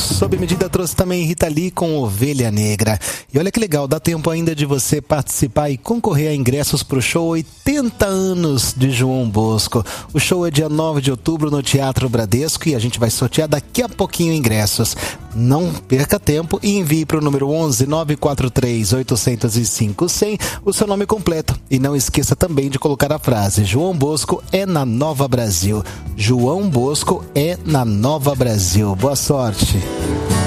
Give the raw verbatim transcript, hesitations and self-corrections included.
Sob Medida trouxe também Rita Lee com Ovelha Negra. E olha que legal, dá tempo ainda de você participar e concorrer a ingressos para o show oitenta anos de João Bosco. O show é dia nove de outubro no Teatro Bradesco e a gente vai sortear daqui a pouquinho ingressos. Não perca tempo e envie para o número onze nove quatro três oito zero cinco cem o seu nome completo. E não esqueça também de colocar a frase: João Bosco é na Nova Brasil. João Bosco é na Nova Brasil. Boa sorte.